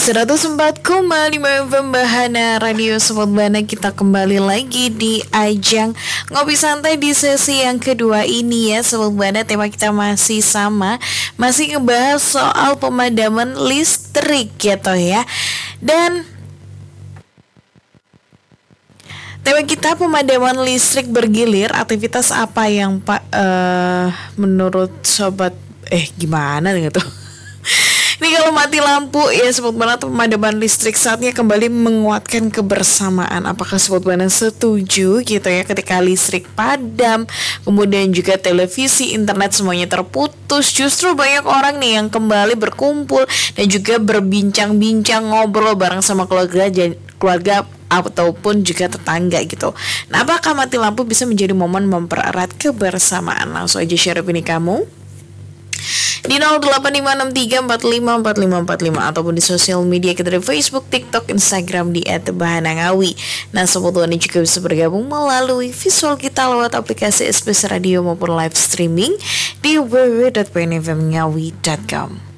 104,5 Bahana Radio Sobat Bahana. Kita kembali lagi di ajang Ngopi Santai di sesi yang kedua ini ya Sobat Bahana. Tema kita masih sama, masih ngebahas soal pemadaman listrik gitu ya. Dan tema kita pemadaman listrik bergilir. Aktivitas apa yang menurut sobat gimana gitu? Ini kalau mati lampu ya Sobat Bahana, pemadaman listrik saatnya kembali menguatkan kebersamaan. Apakah Sobat Bahana setuju gitu ya ketika listrik padam, kemudian juga televisi, internet semuanya terputus? Justru banyak orang nih yang kembali berkumpul dan juga berbincang-bincang, ngobrol bareng sama keluarga ataupun juga tetangga gitu. Nah, apakah mati lampu bisa menjadi momen mempererat kebersamaan? Langsung aja share opini kamu di 085634545545 ataupun di sosial media kita di Facebook, TikTok, Instagram di @bahanangawi. Nah, Sobat Bahana juga bisa bergabung melalui visual kita lewat aplikasi SBS Radio maupun live streaming di www.pnfmngawi.com.